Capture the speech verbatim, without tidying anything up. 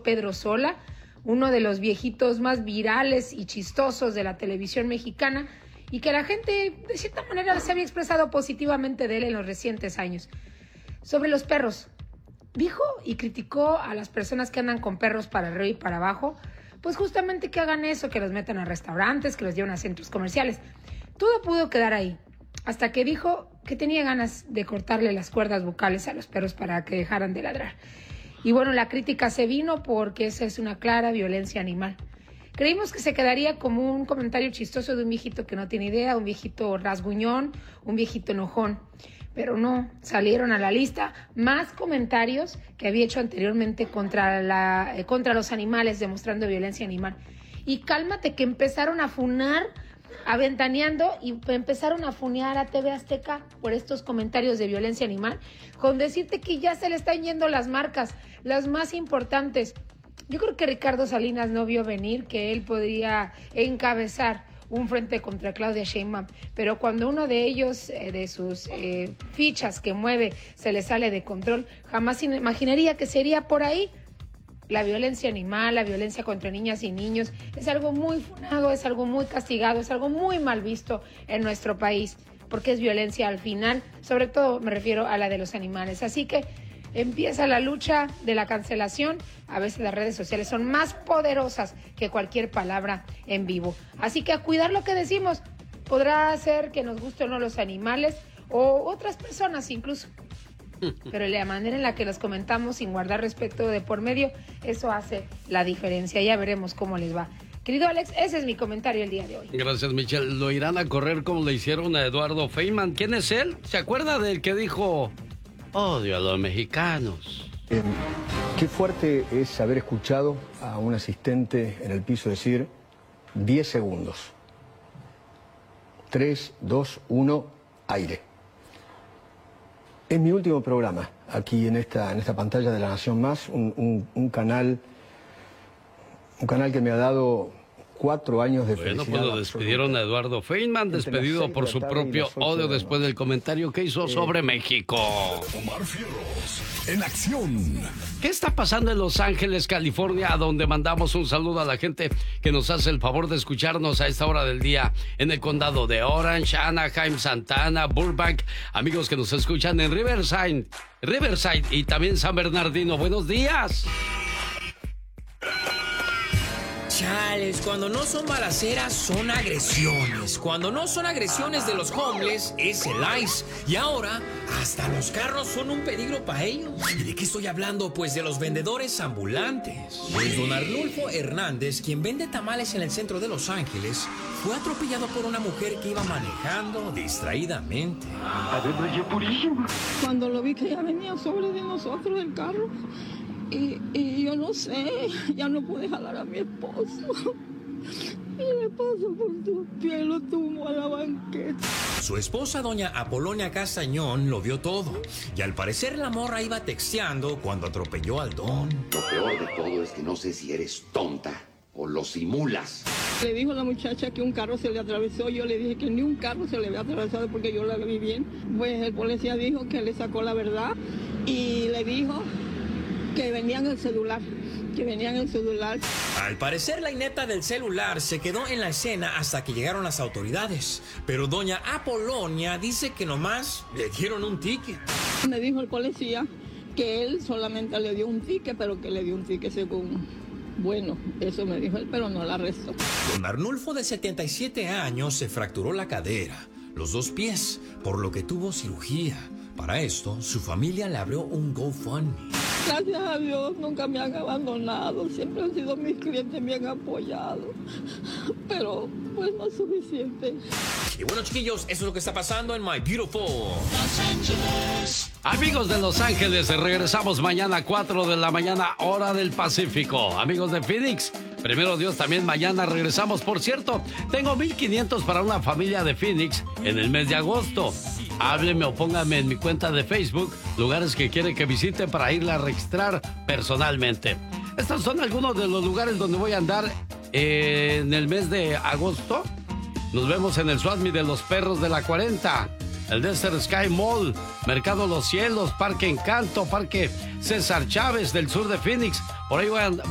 famoso Pedro Sola, uno de los viejitos más virales y chistosos de la televisión mexicana, y que la gente de cierta manera se había expresado positivamente de él en los recientes años. Sobre los perros, dijo y criticó a las personas que andan con perros para arriba y para abajo, pues justamente que hagan eso, que los metan a restaurantes, que los lleven a centros comerciales. Todo pudo quedar ahí, hasta que dijo que tenía ganas de cortarle las cuerdas vocales a los perros para que dejaran de ladrar. Y bueno, la crítica se vino porque esa es una clara violencia animal. Creímos que se quedaría como un comentario chistoso de un viejito que no tiene idea, un viejito rasguñón, un viejito enojón. Pero no, salieron a la lista más comentarios que había hecho anteriormente contra, la, eh, contra los animales, demostrando violencia animal. Y cálmate, que empezaron a funar, aventaneando, y empezaron a funear a T V Azteca por estos comentarios de violencia animal, con decirte que ya se le están yendo las marcas, las más importantes. Yo creo que Ricardo Salinas no vio venir que él podría encabezar un frente contra Claudia Sheinbaum, pero cuando uno de ellos, eh, de sus eh, fichas que mueve, se le sale de control, jamás imaginaría que sería por ahí. La violencia animal, la violencia contra niñas y niños, es algo muy funado, es algo muy castigado, es algo muy mal visto en nuestro país, porque es violencia al final, sobre todo me refiero a la de los animales. Así que empieza la lucha de la cancelación. A veces las redes sociales son más poderosas que cualquier palabra en vivo. Así que a cuidar lo que decimos. Podrá ser que nos gusten o no los animales, o otras personas incluso, pero la manera en la que los comentamos sin guardar respeto de por medio, eso hace la diferencia. Ya veremos cómo les va. Querido Alex, ese es mi comentario el día de hoy. Gracias, Michelle. ¿Lo irán a correr como le hicieron a Eduardo Feynman? ¿Quién es él? ¿Se acuerda del que dijo odio a los mexicanos? Eh, qué fuerte es haber escuchado a un asistente en el piso decir diez segundos. tres, dos, uno, aire. Es mi último programa aquí en esta, en esta pantalla de La Nación Más, un, un, un canal, un canal que me ha dado cuatro años de felicidad. Bueno, pues lo despidieron a Eduardo Feynman, despedido por su propio odio después del comentario que hizo sobre México. Omar Fierros, en acción. ¿Qué está pasando en Los Ángeles, California, donde mandamos un saludo a la gente que nos hace el favor de escucharnos a esta hora del día en el condado de Orange, Anaheim, Santana, Burbank, amigos que nos escuchan en Riverside, Riverside y también San Bernardino? Buenos días. Chales, cuando no son balaceras, son agresiones. Cuando no son agresiones de los homeless, es el ICE. Y ahora, hasta los carros son un peligro para ellos. ¿Y de qué estoy hablando? Pues de los vendedores ambulantes. Pues don Arnulfo Hernández, quien vende tamales en el centro de Los Ángeles, fue atropellado por una mujer que iba manejando distraídamente. Cuando lo vi que ya venía sobre de nosotros el carro, Y, y yo no sé, ya no pude jalar a mi esposo. Y le pasó por su pie y lo tumbó a la banqueta. Su esposa, doña Apolonia Castañón, lo vio todo. Y al parecer la morra iba texteando cuando atropelló al don. Lo peor de todo es que no sé si eres tonta o lo simulas. Le dijo la muchacha que un carro se le atravesó. Yo le dije que ni un carro se le había atravesado porque yo la vi bien. Pues el policía dijo que le sacó la verdad y le dijo que venía en el celular, que venía en el celular. Al parecer la inepta del celular se quedó en la escena hasta que llegaron las autoridades. Pero doña Apolonia dice que nomás le dieron un ticket. Me dijo el policía que él solamente le dio un ticket, pero que le dio un ticket según... Bueno, eso me dijo él, pero no la arrestó. Don Arnulfo, de setenta y siete años, se fracturó la cadera, los dos pies, por lo que tuvo cirugía. Para esto, su familia le abrió un GoFundMe. Gracias a Dios, nunca me han abandonado. Siempre han sido mis clientes, me han apoyado. Pero, pues, no es suficiente. Y bueno, chiquillos, eso es lo que está pasando en My Beautiful Los Ángeles. Amigos de Los Ángeles, regresamos mañana a cuatro de la mañana, hora del Pacífico. Amigos de Phoenix, primero Dios, también mañana regresamos. Por cierto, tengo mil quinientos para una familia de Phoenix en el mes de agosto. Hábleme o póngame en mi cuenta de Facebook lugares que quiere que visite para irla a registrar personalmente. Estos son algunos de los lugares donde voy a andar eh, en el mes de agosto. Nos vemos en el Swatme de los Perros de la cuarenta, el Desert Sky Mall, Mercado Los Cielos, Parque Encanto, Parque César Chávez del sur de Phoenix. Por ahí voy a andar.